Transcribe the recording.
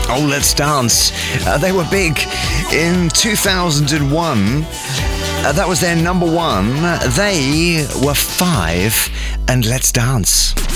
Oh, Let's Dance. They were big in 2001. That was their number one. They were 5, and Let's Dance.